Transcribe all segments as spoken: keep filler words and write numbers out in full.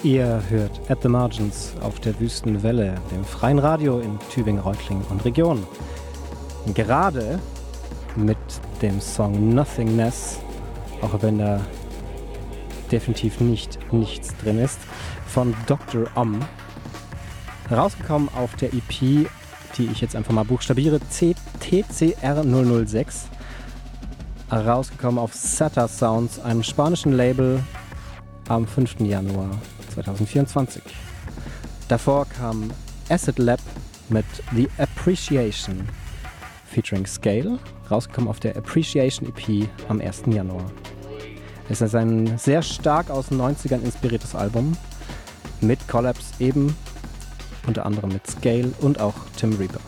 Ihr hört At the Margins auf der Wüstenwelle, dem freien Radio in Tübingen, Reutlingen und Region. Gerade mit dem Song Nothingness, auch wenn da definitiv nicht nichts drin ist, von Doktor Om. Rausgekommen auf der E P, die ich jetzt einfach mal buchstabiere, T C R null null sechs. Rausgekommen auf Sata Sounds, einem spanischen Label, am fünften Januar zweitausendvierundzwanzig. Davor kam Acid Lab mit The Appreciation featuring Scale, rausgekommen auf der Appreciation E P am ersten Januar. Es ist ein sehr stark aus den neunzigern inspiriertes Album mit Collabs eben, unter anderem mit Scale und auch Tim Reaper.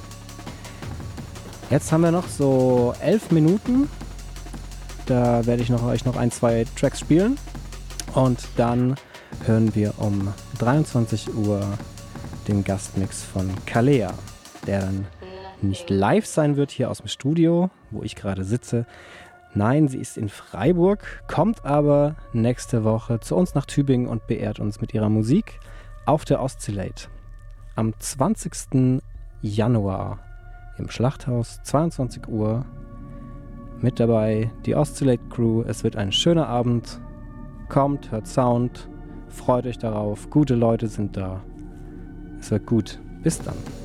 Jetzt haben wir noch so elf Minuten, da werde ich noch, euch noch ein, zwei Tracks spielen und dann hören wir um dreiundzwanzig Uhr den Gastmix von Kalea, der dann nicht live sein wird hier aus dem Studio, wo ich gerade sitze. Nein, sie ist in Freiburg, kommt aber nächste Woche zu uns nach Tübingen und beehrt uns mit ihrer Musik auf der Oscillate. Am zwanzigsten Januar im Schlachthaus, zweiundzwanzig Uhr. Mit dabei die Oscillate Crew. Es wird ein schöner Abend. Kommt, hört Sound, freut euch darauf. Gute Leute sind da. Es wird gut. Bis dann.